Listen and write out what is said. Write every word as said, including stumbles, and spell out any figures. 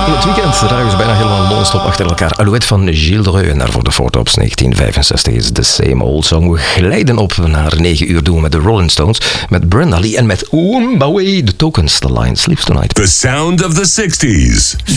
Het weekend dragen ze bijna helemaal non-stop achter elkaar. Alouette van Gilles de Reu. En daarvoor de Four negentien vijfenzestig is The Same Old Song. We glijden op naar negen uur doen met de Rolling Stones, met Brenda Lee en met Oombawe, The Tokens, The Lion Sleeps Tonight. The sound of the sixties.